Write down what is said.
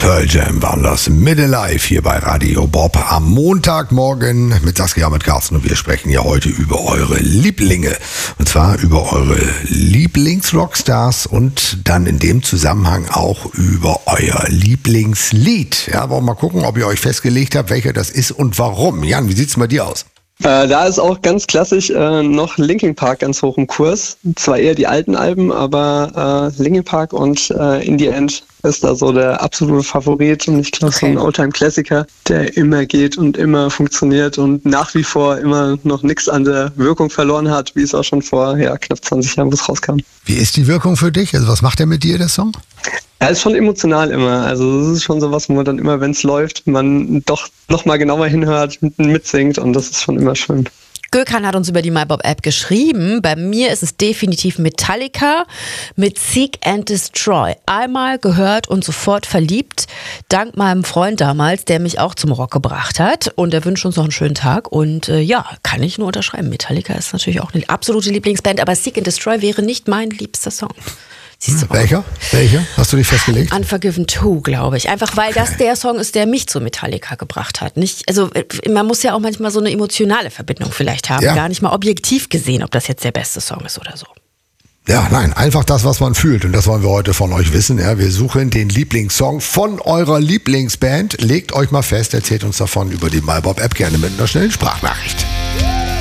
Pearl Jam waren das Mid Alive hier bei Radio Bob am Montagmorgen mit Saskia, mit Carsten, und wir sprechen ja heute über eure Lieblinge. Und zwar über eure Lieblingsrockstars und dann in dem Zusammenhang auch über euer Lieblingslied. Ja, wollen wir mal gucken, ob ihr euch festgelegt habt, welcher das ist und warum. Jan, wie sieht's bei dir aus? Da ist auch ganz klassisch noch Linkin Park ganz hoch im Kurs. Zwar eher die alten Alben, aber Linkin Park und In the End ist da so der absolute Favorit. Und ich glaube, so ein Oldtime-Klassiker, der immer geht und immer funktioniert und nach wie vor immer noch nichts an der Wirkung verloren hat, wie es auch schon vor knapp 20 Jahren, wo es rauskam. Wie ist die Wirkung für dich? Also was macht der mit dir, der Song? Er ist schon emotional immer. Also das ist schon sowas, wo man dann immer, wenn es läuft, man doch nochmal genauer hinhört, mitsingt, und das ist schon immer schön. Gökhan hat uns über die MyBob-App geschrieben. Bei mir ist es definitiv Metallica mit Seek and Destroy. Einmal gehört und sofort verliebt. Dank meinem Freund damals, der mich auch zum Rock gebracht hat. Und er wünscht uns noch einen schönen Tag. Und kann ich nur unterschreiben. Metallica ist natürlich auch eine absolute Lieblingsband. Aber Seek and Destroy wäre nicht mein liebster Song. Welcher? Hast du dich festgelegt? Unforgiven 2, glaube ich. Einfach weil das der Song ist, der mich zu Metallica gebracht hat. Man muss ja auch manchmal so eine emotionale Verbindung vielleicht haben. Ja. Gar nicht mal objektiv gesehen, ob das jetzt der beste Song ist oder so. Ja, nein, einfach das, was man fühlt. Und das wollen wir heute von euch wissen. Ja, wir suchen den Lieblingssong von eurer Lieblingsband. Legt euch mal fest, erzählt uns davon über die MyBob-App gerne mit einer schnellen Sprachnachricht.